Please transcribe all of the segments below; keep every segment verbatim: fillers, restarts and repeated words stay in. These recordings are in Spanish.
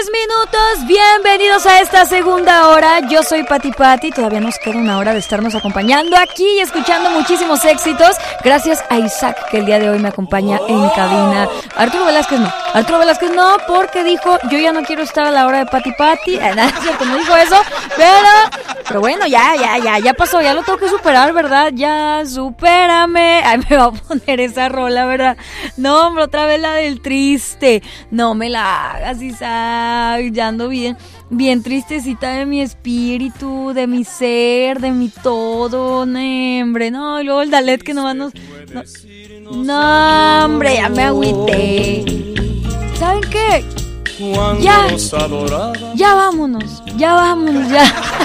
Minutos, bienvenidos a esta segunda hora. Yo soy Pati Pati, todavía nos queda una hora de estarnos acompañando aquí y escuchando muchísimos éxitos. Gracias a Isaac, que el día de hoy me acompaña en cabina. Arturo Velázquez no, Arturo Velázquez no, porque dijo, yo ya no quiero estar a la hora de Pati Pati. Eh, nada, es cierto, no dijo eso, pero, pero bueno, ya, ya, ya, ya pasó, ya lo tengo que superar, ¿verdad? Ya, supérame. Ay, me va a poner esa rola, ¿verdad? No, hombre, otra vez la del triste. No me la hagas, Isaac. Ya ando bien, bien tristecita de mi espíritu, de mi ser, de mi todo, no, hombre, no, y luego el Dalet que nomás nos... No, no, hombre, ya me agüité. ¿Saben qué? Ya, ya vámonos, ya vámonos, ya.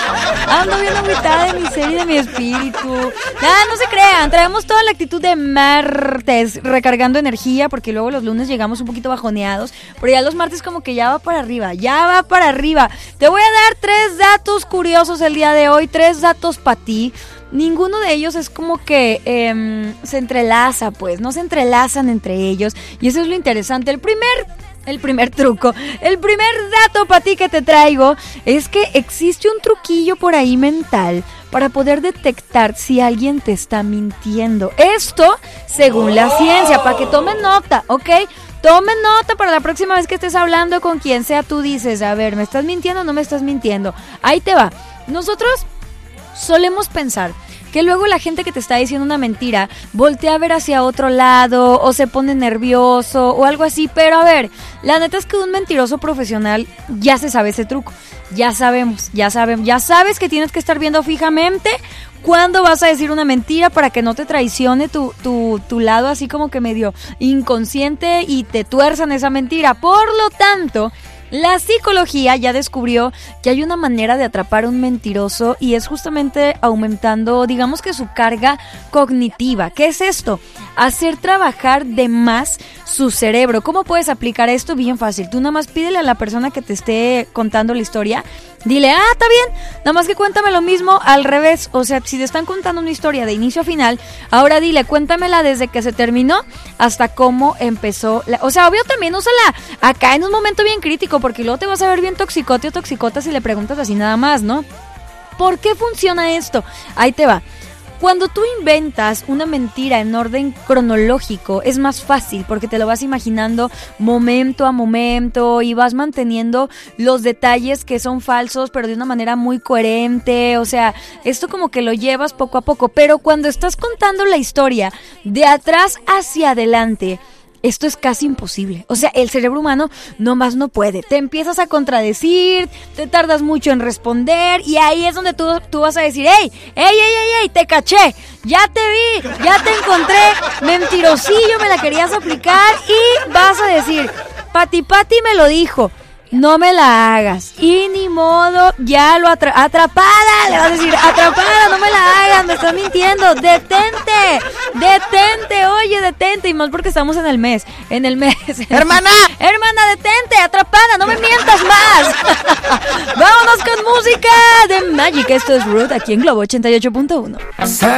Ando bien agüitada de mi ser y de mi espíritu. Nada, no se crean, traemos toda la actitud de martes, recargando energía, porque luego los lunes llegamos un poquito bajoneados, pero ya los martes como que ya va para arriba, ya va para arriba. Te voy a dar tres datos curiosos el día de hoy, tres datos para ti. Ninguno de ellos es como que eh, se entrelaza, pues, no se entrelazan entre ellos, y eso es lo interesante. El primer... El primer truco, el primer dato para ti que te traigo es que existe un truquillo por ahí mental para poder detectar si alguien te está mintiendo. Esto según la ciencia, para que tomen nota, ¿ok? Tomen nota para la próxima vez que estés hablando con quien sea, tú dices, a ver, ¿me estás mintiendo o no me estás mintiendo? Ahí te va. Nosotros solemos pensar que luego la gente que te está diciendo una mentira voltea a ver hacia otro lado o se pone nervioso o algo así, pero a ver, la neta es que un mentiroso profesional ya se sabe ese truco, ya sabemos, ya sabemos, ya sabes que tienes que estar viendo fijamente cuándo vas a decir una mentira para que no te traicione tu, tu, tu lado así como que medio inconsciente y te tuerzan esa mentira. Por lo tanto, la psicología ya descubrió que hay una manera de atrapar a un mentiroso y es justamente aumentando, digamos que su carga cognitiva. ¿Qué es esto? Hacer trabajar de más su cerebro. ¿Cómo puedes aplicar esto? Bien fácil. Tú nada más pídele a la persona que te esté contando la historia, dile, ah, está bien, nada más que cuéntame lo mismo al revés. O sea, si te están contando una historia de inicio a final, ahora dile, cuéntamela desde que se terminó hasta cómo empezó. La... O sea, obvio también úsala acá en un momento bien crítico, porque luego te vas a ver bien toxicote o toxicota si le preguntas así nada más, ¿no? ¿Por qué funciona esto? Ahí te va. Cuando tú inventas una mentira en orden cronológico es más fácil porque te lo vas imaginando momento a momento y vas manteniendo los detalles que son falsos pero de una manera muy coherente. O sea, esto como que lo llevas poco a poco, pero cuando estás contando la historia de atrás hacia adelante, esto es casi imposible. O sea, el cerebro humano nomás no puede. Te empiezas a contradecir, te tardas mucho en responder y ahí es donde tú, tú vas a decir, ¡Ey, ey, ey, ey, ey! ¡Te caché! ¡Ya te vi! ¡Ya te encontré! ¡Mentirosillo! Me la querías aplicar y vas a decir, Pati Pati me lo dijo. No me la hagas. Y ni modo, ya lo atra- atrapada, le vas a decir, atrapada, no me la hagas, me estás mintiendo, detente, detente, oye, detente, y más porque estamos en el mes, en el mes. Hermana, hermana, detente, atrapada, no me mientas más. Vámonos con música de Magic, esto es Root, aquí en Globo ochenta y ocho punto uno.